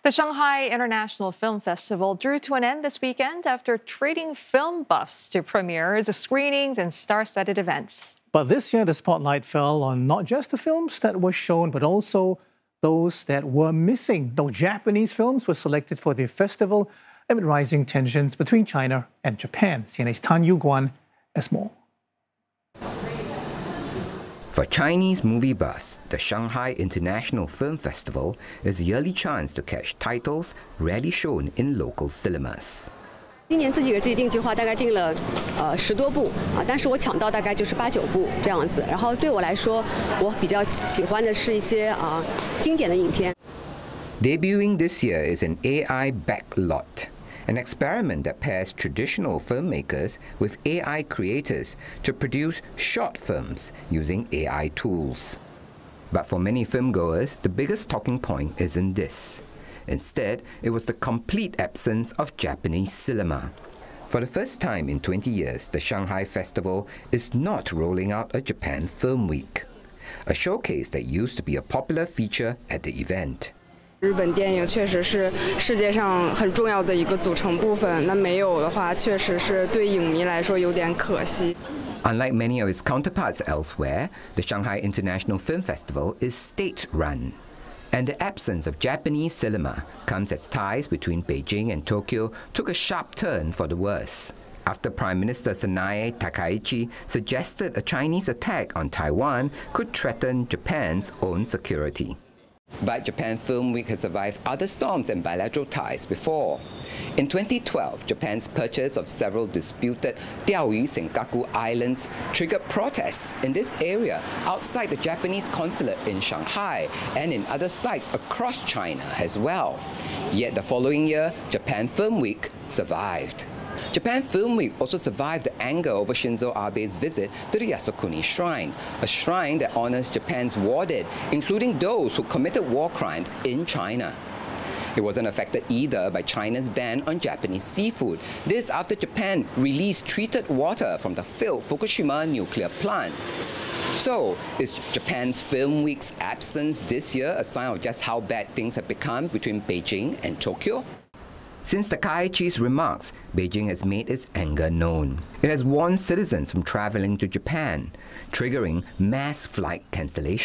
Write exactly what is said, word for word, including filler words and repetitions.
The Shanghai International Film Festival drew to an end this weekend after treating film buffs to premieres, screenings, and star-studded events. But this year, the spotlight fell on not just the films that were shown, but also those that were missing. Though Japanese films were selected for the festival amid rising tensions between China and Japan. C N A's Tan Yu-Guan has more. For Chinese movie buffs, the Shanghai International Film Festival is a yearly chance to catch titles rarely shown in local cinemas. 今年自己给自己定计划，大概定了呃十多部啊，但是我抢到大概就是八九部这样子。然后对我来说，我比较喜欢的是一些啊经典的影片。 Debuting this year is an A I backlot, an experiment that pairs traditional filmmakers with A I creators to produce short films using A I tools. But for many filmgoers, the biggest talking point isn't this. Instead, it was the complete absence of Japanese cinema. For the first time in twenty years, the Shanghai Festival is not rolling out a Japan Film Week, a showcase that used to be a popular feature at the event. 日本电影确实是世界上很重要的一个组成部分，那没有的话，确实是对影迷来说有点可惜。 Unlike many of its counterparts elsewhere, the Shanghai International Film Festival is state-run. And the absence of Japanese cinema comes as ties between Beijing and Tokyo took a sharp turn for the worse, after Prime Minister Sanae Takaichi suggested a Chinese attack on Taiwan could threaten Japan's own security. But Japan Film Week has survived other storms and bilateral ties before. In twenty twelve, Japan's purchase of several disputed Diaoyu Senkaku Islands triggered protests in this area outside the Japanese consulate in Shanghai and in other sites across China as well. Yet the following year, Japan Film Week survived. Japan Film Week also survived the anger over Shinzo Abe's visit to the Yasukuni Shrine, a shrine that honors Japan's war dead, including those who committed war crimes in China. It wasn't affected either by China's ban on Japanese seafood. This after Japan released treated water from the failed Fukushima nuclear plant. So, is Japan's Film Week's absence this year a sign of just how bad things have become between Beijing and Tokyo? Since Takaichi's remarks, Beijing has made its anger known. It has warned citizens from traveling to Japan, triggering mass flight cancellations.